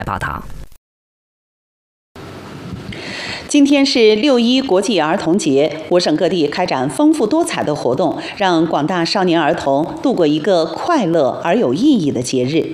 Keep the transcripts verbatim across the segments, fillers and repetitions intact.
报道。 今天是六一国际儿童节，我省各地开展丰富多彩的活动，让广大少年儿童度过一个快乐而有意义的节日。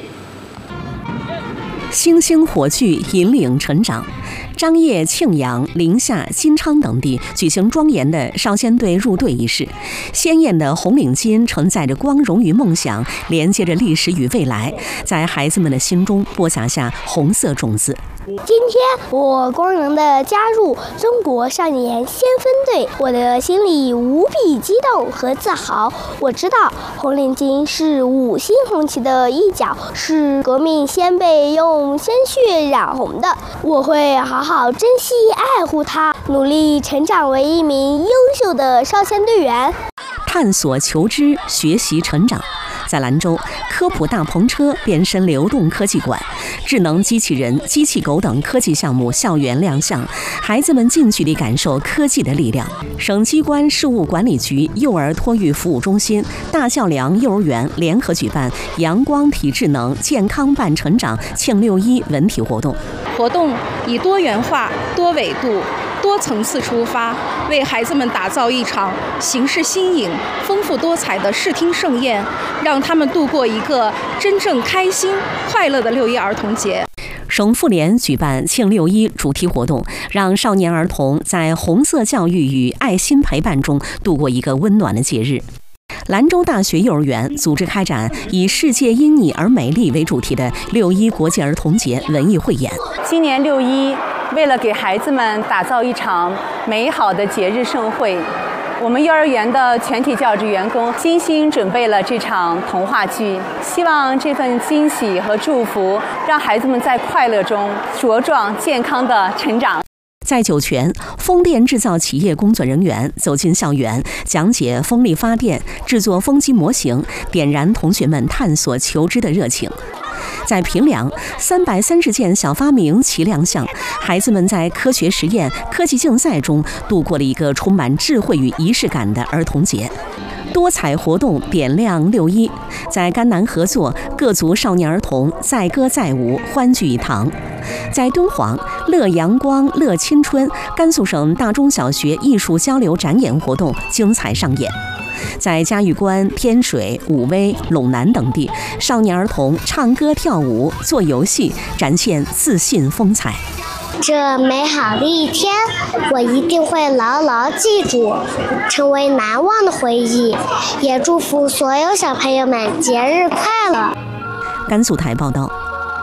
星星火炬引领成长，张掖、庆阳、临夏、金昌等地举行庄严的少先队入队仪式。鲜艳的红领巾承载着光荣与梦想，连接着历史与未来，在孩子们的心中播撒下红色种子。 今天我光荣地加入中国少年先锋队，我的心里无比激动和自豪。我知道红领巾是五星红旗的一角，是革命先辈用鲜血染红的。我会好好珍惜爱护它，努力成长为一名优秀的少先队员。 探索求知，学习成长。在兰州，科普大篷车变身流动科技馆，智能机器人、机器狗等科技项目校园亮相，孩子们近距离感受科技的力量。省机关事务管理局幼儿托育服务中心、大孝良幼儿园联合举办“阳光体智能，健康伴成长”庆六一文体活动。 活动以多元化、多维度、多层次出发，为孩子们打造一场形式新颖、丰富多彩的视听盛宴，让他们度过一个真正开心、快乐的六一儿童节。 省妇联举办庆六一主题活动，让少年儿童在红色教育与爱心陪伴中度过一个温暖的节日。兰州大学幼儿园组织开展以“世界因你而美丽”为主题的六一国际儿童节文艺汇演。 今年六一，为了给孩子们打造一场美好的节日盛会，我们幼儿园的全体教职员工精心准备了这场童话剧，希望这份惊喜和祝福让孩子们在快乐中茁壮健康的成长。 在酒泉，风电制造企业工作人员走进校园，讲解风力发电、制作风机模型，点燃同学们探索求知的热情。在平凉，三百三十件小发明齐亮相，孩子们在科学实验、科技竞赛中度过了一个充满智慧与仪式感的儿童节。多彩活动点亮六一，在甘南合作，各族少年儿童载歌载舞，欢聚一堂。在敦煌，乐阳光乐青春甘肃省大中小学艺术交流展演活动精彩上演。在嘉峪关、天水、武威、陇南等地，少年儿童唱歌跳舞、做游戏，展现自信风采。 这美好的一天，我一定会牢牢记住，成为难忘的回忆。也祝福所有小朋友们节日快乐。 甘肃台报道。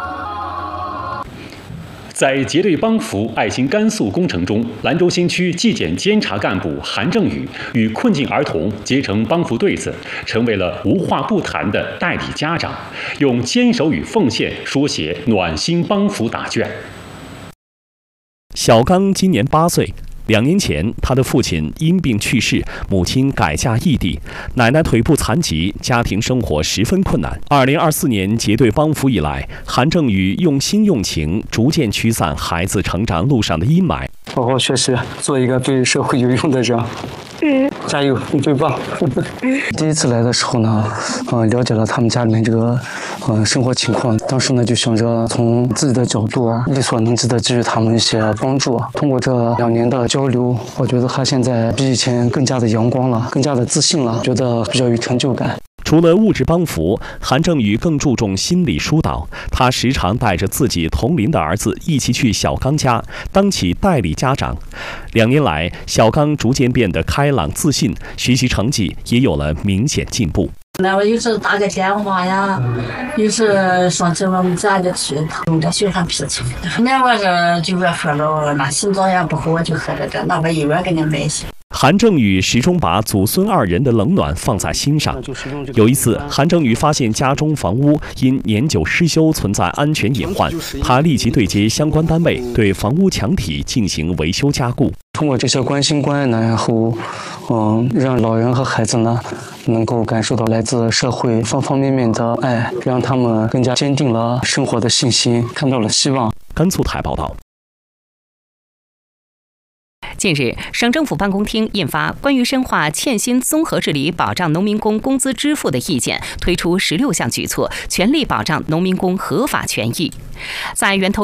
在结对帮扶爱心甘肃工程中，兰州新区纪检监察干部韩正宇与困境儿童结成帮扶对子，成为了无话不谈的代理家长，用坚守与奉献书写暖心帮扶答卷。 小刚今年八岁。两年前，他的父亲因病去世，母亲改嫁异地，奶奶腿部残疾，家庭生活十分困难。二零二四年结对帮扶以来，韩正宇用心用情，逐渐驱散孩子成长路上的阴霾。 好好学习，做一个对社会有用的人。嗯，加油，你最棒。第一次来的时候呢，呃，了解了他们家里面这个呃生活情况，当时呢就想着从自己的角度啊，力所能及的给予他们一些帮助。通过这两年的交流，我觉得他现在比以前更加的阳光了，更加的自信了，觉得比较有成就感。 除了物质帮扶，韩正宇更注重心理疏导。他时常带着自己同龄的儿子一起去小刚家，当起代理家长。两年来，小刚逐渐变得开朗自信，学习成绩也有了明显进步。 那我有时打个电话呀，有时上去我们家里去，他们家喜欢脾气。那我是就别喝了，那心脏也不好，我就喝着这，那我一边给你买一些。 韩正宇始终把祖孙二人的冷暖放在心上。有一次，韩正宇发现家中房屋因年久失修存在安全隐患，他立即对接相关单位，对房屋墙体进行维修加固。 通过这些关心关爱呢，然后，嗯，让老人和孩子呢，能够感受到来自社会方方面面的爱，让他们更加坚定了生活的信心，看到了希望。 甘肃台报道。 近日，省政府办公厅印发《关于深化欠薪综合治理保障农民工工资支付的意见》，推出十六项举措，全力保障农民工合法权益。在源头